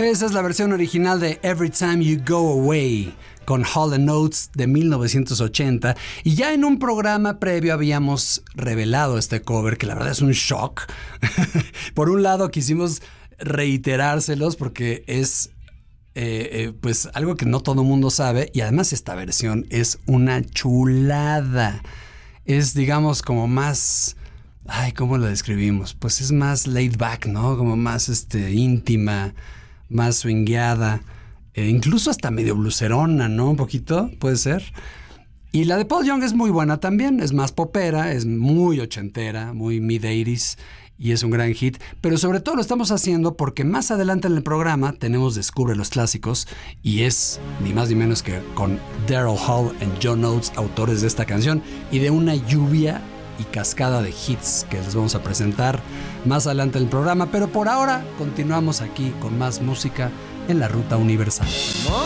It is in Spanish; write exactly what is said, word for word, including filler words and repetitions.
Esa es la versión original de Every Time You Go Away con Hall and Oates de mil novecientos ochenta, y ya en un programa previo habíamos revelado este cover que la verdad es un shock. Por un lado quisimos reiterárselos porque es eh, eh, pues algo que no todo mundo sabe, y además esta versión es una chulada. Es, digamos, como más... Ay, ¿cómo lo describimos? Pues es más laid back, ¿no? Como más este, íntima, más swingueada, eh, incluso hasta medio blucerona, ¿no? Un poquito, puede ser. Y la de Paul Young es muy buena también, es más popera, es muy ochentera, muy mid-ochenta, y es un gran hit. Pero sobre todo lo estamos haciendo porque más adelante en el programa tenemos Descubre los Clásicos, y es ni más ni menos que con Daryl Hall y John Oates, autores de esta canción, y de una lluvia y cascada de hits que les vamos a presentar más adelante en el programa. Pero por ahora continuamos aquí con más música en la Ruta Universal.